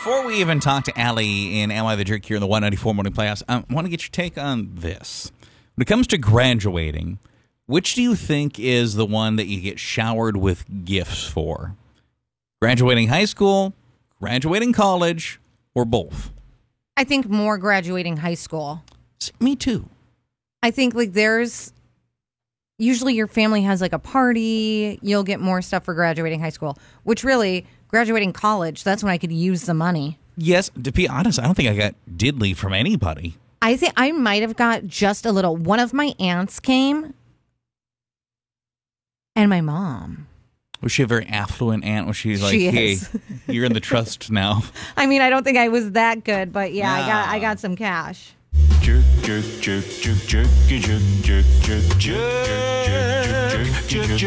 Before we even talk to Allie in Am I the Jerk here in the 194 Morning Playoffs, I want to get your take on this. When it comes to graduating, which do you think is the one that you get showered with gifts for? Graduating high school, graduating college, or both? I think more graduating high school. Me too. I think there's usually your family has a party. You'll get more stuff for graduating high school, which really graduating college, that's when I could use the money. Yes, to be honest, I don't think I got diddly from anybody. I think I might have got just a little. One of my aunts came and my mom. Was she a very affluent aunt? Was she like, she hey, is. You're in the trust now? I mean, I don't think I was that good, but yeah, I got some cash. Jerk, jerk, jerk, jerk, jerk, jerk, jerk, jerk, jerk,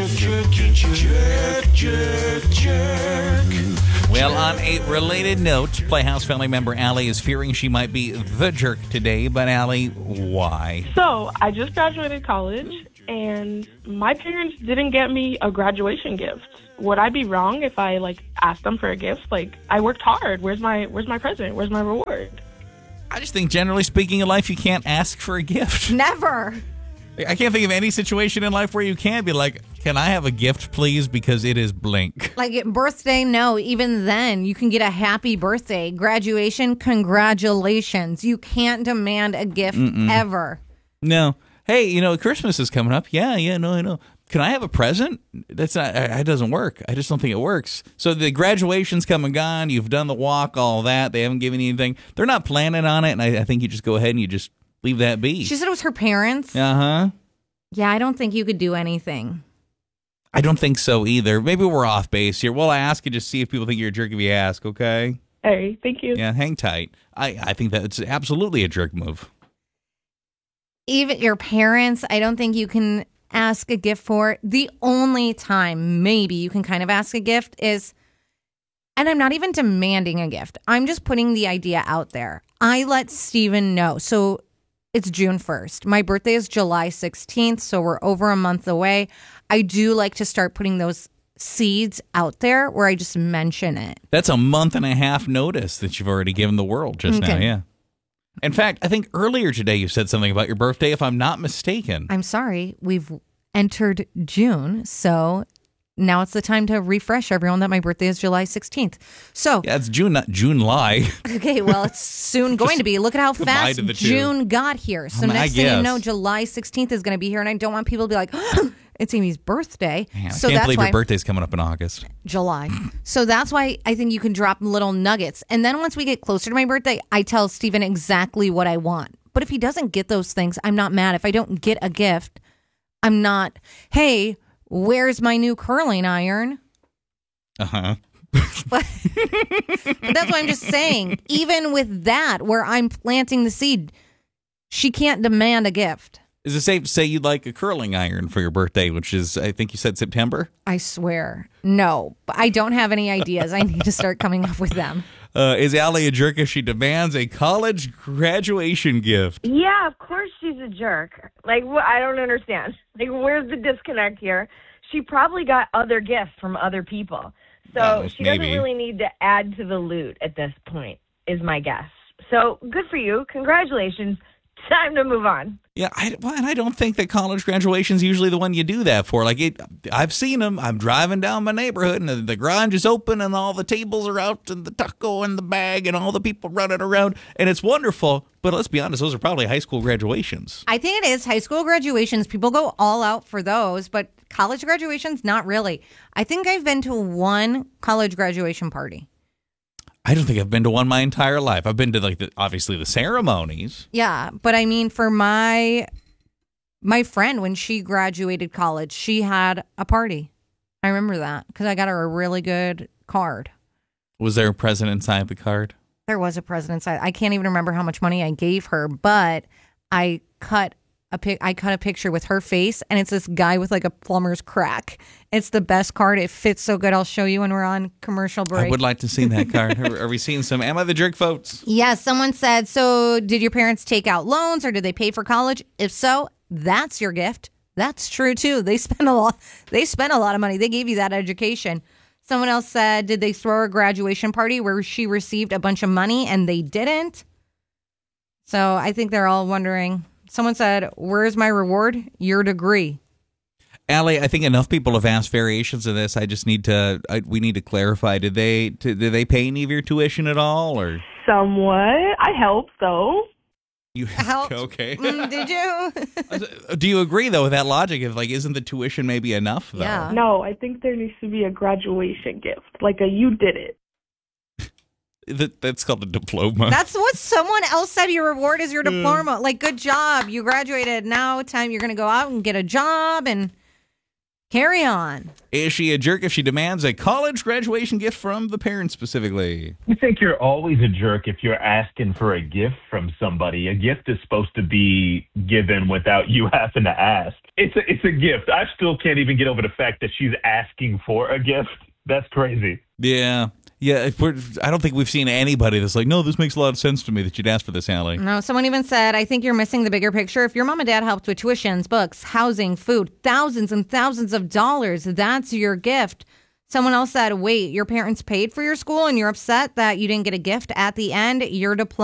jerk, jerk, jerk. Well, on a related note, Playhouse family member Allie is fearing she might be the jerk today. But Allie, why? So, I just graduated college, and my parents didn't get me a graduation gift. Would I be wrong if I, asked them for a gift? I worked hard. Where's my present? Where's my reward? I just think, generally speaking, in life, you can't ask for a gift. Never. I can't think of any situation in life where you can be like, can I have a gift, please? Because it is blank. Birthday, no. Even then, you can get a happy birthday. Graduation, congratulations. You can't demand a gift ever. No. Hey, Christmas is coming up. Yeah, no, I know. Can I have a present? That's not. It doesn't work. I just don't think it works. So the graduation's come and gone. You've done the walk, all that. They haven't given you anything. They're not planning on it, and I think you just go ahead and you just leave that be. She said it was her parents. Uh-huh. Yeah, I don't think you could do anything. I don't think so either. Maybe we're off base here. Well, I ask you just see if people think you're a jerk if you ask, okay? Hey, thank you. Yeah, hang tight. I think that's absolutely a jerk move. Even your parents, I don't think you can ask a gift for. The only time maybe you can kind of ask a gift is, and I'm not even demanding a gift. I'm just putting the idea out there. I let Steven know. So it's June 1st. My birthday is July 16th, so we're over a month away. I do like to start putting those seeds out there where I just mention it. That's a month and a half notice that you've already given the world just now, yeah. In fact, I think earlier today you said something about your birthday, if I'm not mistaken. I'm sorry. We've entered June, so now it's the time to refresh everyone that my birthday is July 16th. So yeah, it's June, not July. Okay, well, it's soon going to be. Look at how fast June got here. So next thing you know, July 16th is going to be here, and I don't want people to be like, it's Amy's birthday. Man, so I can't believe why your birthday's coming up in August. July. So that's why I think you can drop little nuggets. And then once we get closer to my birthday, I tell Steven exactly what I want. But if he doesn't get those things, I'm not mad. If I don't get a gift, I'm not, hey, where's my new curling iron? Uh-huh. But that's what I'm just saying. Even with that, where I'm planting the seed, she can't demand a gift. Is it safe to say you'd like a curling iron for your birthday, which is, I think you said September? I swear. No, but I don't have any ideas. I need to start coming up with them. Is Allie a jerk if she demands a college graduation gift? Yeah, of course she's a jerk. I don't understand. Where's the disconnect here? She probably got other gifts from other people. So she doesn't really need to add to the loot at this point, is my guess. So good for you. Congratulations. Time to move on. Yeah, and I don't think that college graduation is usually the one you do that for. I've seen them. I'm driving down my neighborhood, and the garage is open, and all the tables are out, and the taco and the bag, and all the people running around, and it's wonderful. But let's be honest, those are probably high school graduations. I think it is high school graduations. People go all out for those, but college graduations, not really. I think I've been to one college graduation party. I don't think I've been to one my entire life. I've been to obviously the ceremonies. Yeah, but I mean, for my friend, when she graduated college, she had a party. I remember that because I got her a really good card. Was there a present inside the card? There was a present inside. I can't even remember how much money I gave her, but I cut a picture with her face, and it's this guy with a plumber's crack. It's the best card. It fits so good. I'll show you when we're on commercial break. I would like to see that card. Are we seeing some Am I the Jerk votes? Yes, someone said, so did your parents take out loans or did they pay for college? If so, that's your gift. That's true too. They spent a lot of money. They gave you that education. Someone else said, did they throw a graduation party where she received a bunch of money and they didn't? So I think they're all wondering. Someone said, where's my reward? Your degree. Allie, I think enough people have asked variations of this. I just need to. We need to clarify. Did they pay any of your tuition at all, or Somewhat. I helped, though. you? Helped. Okay. Did you? Do you agree though with that logic? Of like, isn't the tuition maybe enough? Though? Yeah. No, I think there needs to be a graduation gift, like a you did it. That's called a diploma. That's what someone else said. Your reward is your diploma. Like, good job. You graduated. Now time you're going to go out and get a job and carry on. Is she a jerk if she demands a college graduation gift from the parents specifically? I think you're always a jerk if you're asking for a gift from somebody. A gift is supposed to be given without you having to ask. It's a gift. I still can't even get over the fact that she's asking for a gift. That's crazy. Yeah. Yeah, I don't think we've seen anybody that's like, no, this makes a lot of sense to me that you'd ask for this, Allie. No, someone even said, I think you're missing the bigger picture. If your mom and dad helped with tuitions, books, housing, food, thousands and thousands of dollars, that's your gift. Someone else said, wait, your parents paid for your school and you're upset that you didn't get a gift at the end? Your diploma.